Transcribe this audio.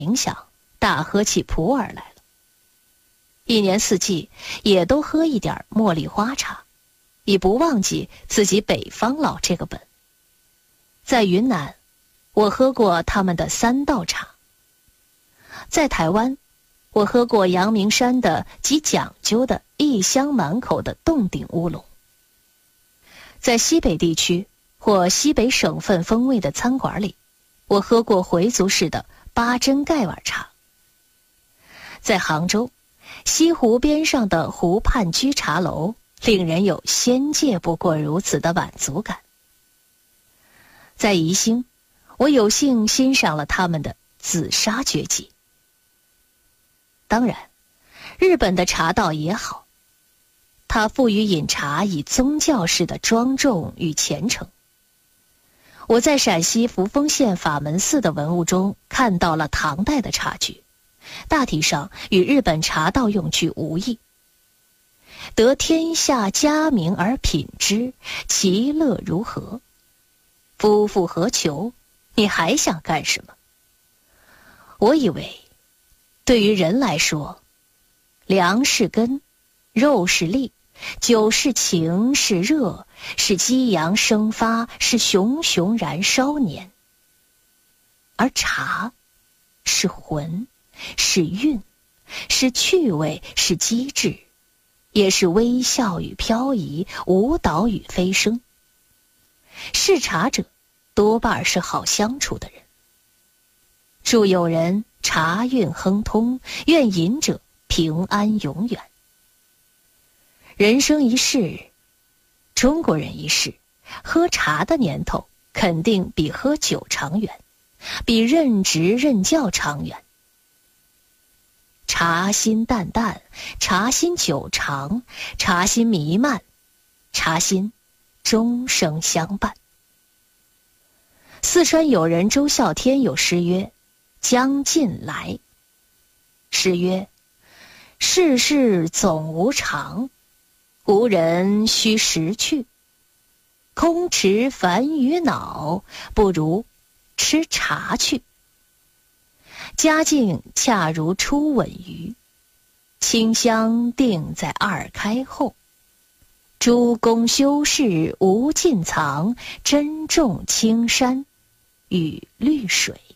影响，大喝起普洱来了。一年四季也都喝一点茉莉花茶，已不忘记自己北方佬这个本。在云南，我喝过他们的三道茶。在台湾，我喝过阳明山的极讲究的一香满口的洞顶乌龙。在西北地区或西北省份风味的餐馆里，我喝过回族式的八珍盖碗茶。在杭州，西湖边上的湖畔居茶楼令人有仙界不过如此的满足感。在宜兴，我有幸欣赏了他们的紫砂绝技。当然，日本的茶道也好，它赋予饮茶以宗教式的庄重与虔诚。我在陕西扶风县法门寺的文物中看到了唐代的茶具，大体上与日本茶道用具无异。得天下佳名而品之，其乐如何？夫复何求？你还想干什么？我以为，对于人来说，粮是根，肉是粒，酒是情，是热，是激扬生发，是熊熊燃烧年。而茶是魂，是韵，是趣味，是机智，也是微笑与飘移，舞蹈与飞升。嗜茶者多半是好相处的人。祝友人茶运亨通，愿饮者平安永远。人生一世，中国人一世，喝茶的年头肯定比喝酒长远，比任职任教长远。茶心淡淡，茶心久长，茶心弥漫，茶心终生相伴。四川友人周啸天有诗曰：将近来。诗曰：世事总无常，无人须识去。空持烦于脑，不如吃茶去。佳境恰如初吻鱼，清香定在二开后。诸公修士无尽藏，珍重青山与绿水。